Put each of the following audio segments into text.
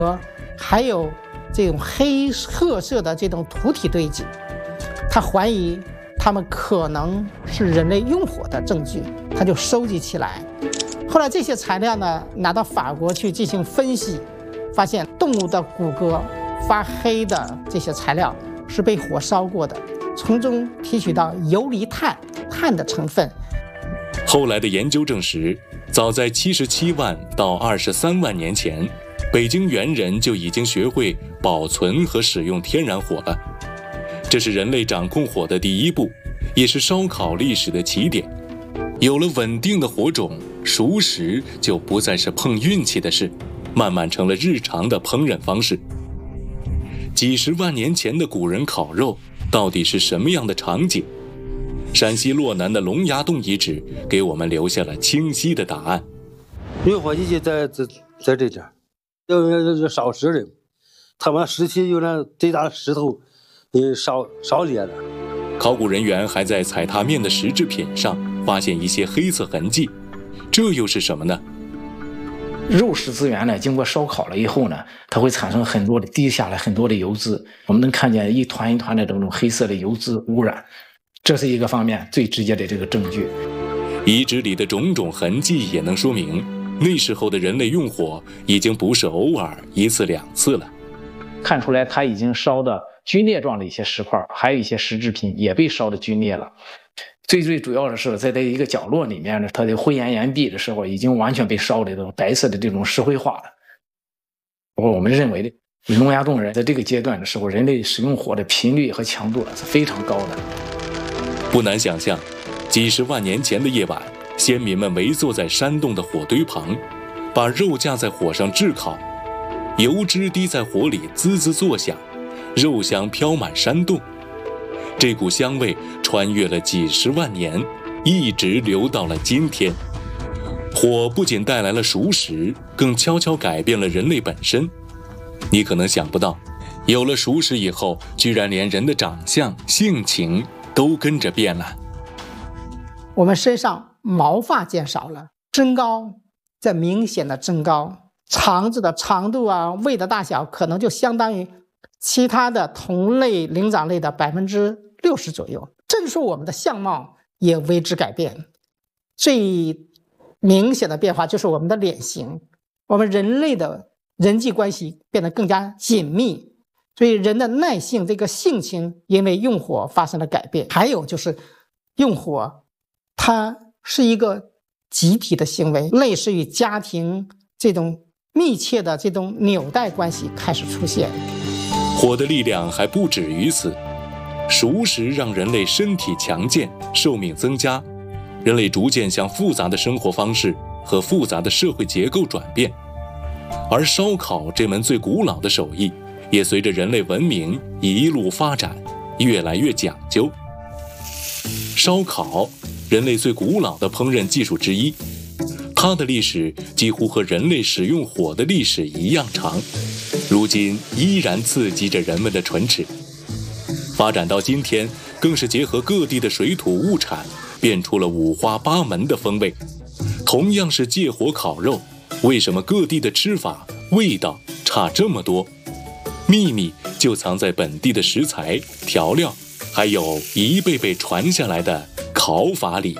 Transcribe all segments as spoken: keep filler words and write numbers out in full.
还有这种黑褐色的这种土体堆积，他怀疑他们可能是人类用火的证据，他就收集起来。后来这些材料呢，拿到法国去进行分析，发现动物的骨骼发黑的这些材料是被火烧过的，从中提取到游离碳碳的成分。 后来的研究证实，早在七十七万到二十三万年前，北京猿人就已经学会保存和使用天然火了。这是人类掌控火的第一步，也是烧烤历史的起点。有了稳定的火种，熟食就不再是碰运气的事，慢慢成了日常的烹饪方式。几十万年前的古人烤肉到底是什么样的场景？山西洛南的龙崖洞遗址给我们留下了清晰的答案。 用火机器在在在这点，要要烧石的，他们石器用那最大的石头，你烧烧裂了。 考古人员还在踩踏面的石制品上发现一些黑色痕迹，这又是什么呢？ 肉食资源呢，经过烧烤了以后呢，它会产生很多的滴下来很多的油脂，我们能看见一团一团的这种黑色的油脂污染，这是一个方面最直接的这个证据。 遗址里的种种痕迹也能说明，那时候的人类用火已经不是偶尔一次两次了。 看出来它已经烧的龟裂状的一些石块，还有一些石制品也被烧的龟裂了。最最主要的是，在这一个角落里面呢，它的灰岩岩壁的时候已经完全被烧的这种白色的这种石灰化了。不过我们认为的龙崖洞人在这个阶段的时候，人类使用火的频率和强度是非常高的。 不难想象，几十万年前的夜晚，先民们围坐在山洞的火堆旁，把肉架在火上炙烤，油脂滴在火里滋滋作响，肉香飘满山洞。这股香味穿越了几十万年，一直流到了今天。火不仅带来了熟食，更悄悄改变了人类本身。你可能想不到，有了熟食以后，居然连人的长相、性情都跟着变了。 我们身上毛发减少了，增高在明显的增高，肠子的长度啊，胃的大小可能就相当于其他的同类灵长类的百分之六十左右。正说我们的相貌也为之改变，最明显的变化就是我们的脸型，我们人类的人际关系变得更加紧密，所以人的耐性这个性情因为用火发生了改变。还有就是用火它是一个集体的行为，类似于家庭这种密切的这种纽带关系开始出现。 火的力量还不止于此，熟食让人类身体强健，寿命增加，人类逐渐向复杂的生活方式和复杂的社会结构转变。而烧烤这门最古老的手艺，也随着人类文明一路发展，越来越讲究。烧烤，人类最古老的烹饪技术之一，它的历史几乎和人类使用火的历史一样长，如今依然刺激着人们的唇齿。发展到今天，更是结合各地的水土物产，变出了五花八门的风味。同样是借火烤肉，为什么各地的吃法、味道差这么多？秘密就藏在本地的食材、调料，还有一辈辈传下来的烤法里。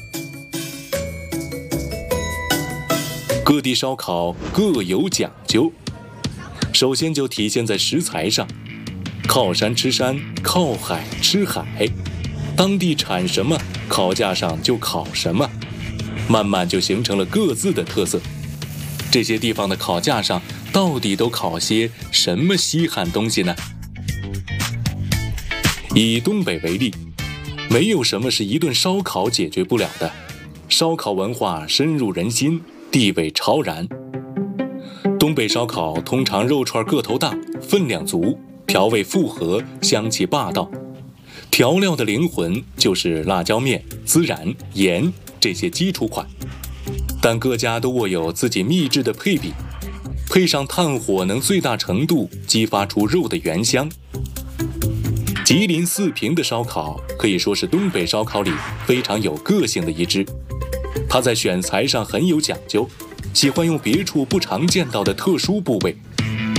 各地烧烤各有讲究，首先就体现在食材上，靠山吃山，靠海吃海，当地产什么，烤架上就烤什么，慢慢就形成了各自的特色。这些地方的烤架上到底都烤些什么稀罕东西呢？以东北为例，没有什么是一顿烧烤解决不了的，烧烤文化深入人心，地位超然。东北烧烤通常肉串个头大，分量足，调味复合，香气霸道。调料的灵魂就是辣椒面、孜然、盐这些基础款，但各家都握有自己秘制的配比，配上炭火能最大程度激发出肉的原香。吉林四平的烧烤可以说是东北烧烤里非常有个性的一支，它在选材上很有讲究，喜欢用别处不常见到的特殊部位，